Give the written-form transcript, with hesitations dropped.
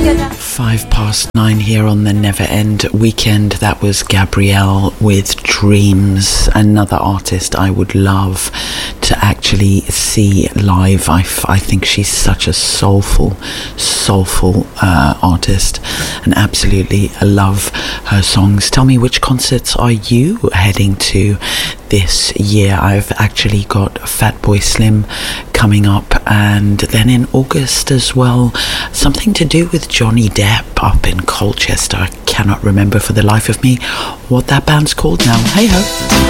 9 here on the Never End Weekend. That was Gabrielle with Dreams, another artist I would love to actually see live. I think she's such a soulful artist, and absolutely love her songs. Tell me, which concerts are you heading to this year? I've actually got Fatboy Slim coming up, and then in August as well, something to do with Johnny Depp up in Colchester. I cannot remember for the life of me what that band's called now. Hey ho.